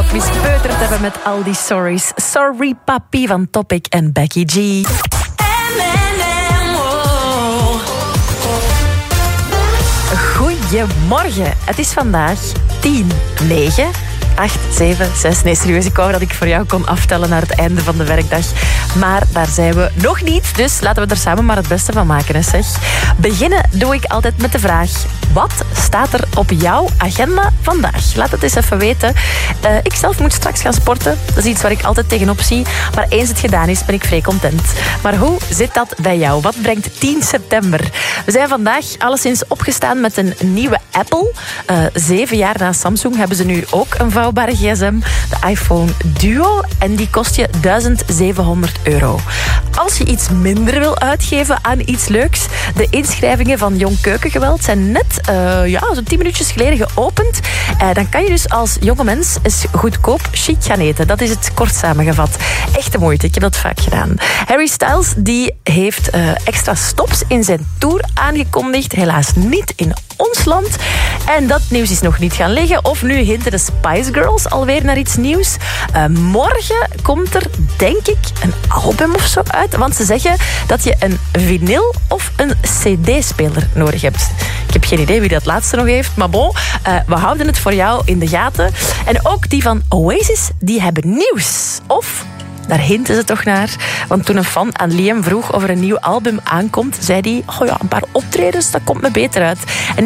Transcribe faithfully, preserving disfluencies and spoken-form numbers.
mezelf mispeuterd hebben met al die sorry's. Sorry Papi van Topic en Becky G. Goedemorgen. Het is vandaag tien, negen, acht, zeven, zes. Nee, serieus, ik wou dat ik voor jou kon aftellen naar het einde van de werkdag. Maar daar zijn we nog niet. Dus laten we er samen maar het beste van maken, hè, zeg. Beginnen doe ik altijd met de vraag: wat staat er op jouw agenda vandaag? Laat het eens even weten. Uh, ik zelf moet straks gaan sporten. Dat is iets waar ik altijd tegenop zie. Maar eens het gedaan is, ben ik vrij content. Maar hoe zit dat bij jou? Wat brengt tien september? We zijn vandaag alleszins opgestaan met een nieuwe Apple. Uh, zeven jaar na Samsung hebben ze nu ook een vouwbare gsm. De iPhone Duo. En die kost je duizend zevenhonderd euro. Als je iets minder wil uitgeven aan iets leuks, de inschrijvingen van Jong Keukengeweld zijn net uh, ja, zo'n tien minuutjes geleden geopend. Uh, dan kan je dus als jonge mens eens goedkoop chic gaan eten. Dat is het kort samengevat. Echte moeite, ik heb dat vaak gedaan. Harry Styles die heeft uh, extra stops in zijn tour aangekondigd. Helaas niet in ons land. En dat nieuws is nog niet gaan liggen. Of nu hinten de Spice Girls alweer naar iets nieuws. Uh, morgen komt er, denk ik, een album of zo uit. Want ze zeggen dat je een vinyl of een cd-speler nodig hebt. Ik heb geen idee wie dat laatste nog heeft. Maar bon, uh, we houden het voor jou in de gaten. En ook die van Oasis, die hebben nieuws. Of... daar hinten ze toch naar. Want toen een fan aan Liam vroeg of er een nieuw album aankomt, zei hij: oh ja, een paar optredens, dat komt me beter uit. En